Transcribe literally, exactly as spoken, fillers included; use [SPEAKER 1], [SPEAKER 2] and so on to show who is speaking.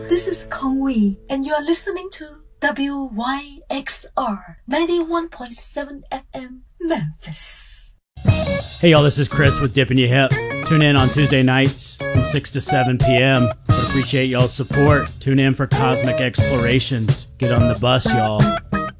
[SPEAKER 1] This is Kong Wee, and you are listening to W Y X R ninety-one point seven F M, Memphis.
[SPEAKER 2] Hey y'all, this is Chris with Dippin' Ya Hip. Tune in on Tuesday nights from six to seven p.m. I appreciate y'all's support. Tune in for Cosmic Explorations. Get on the bus, y'all.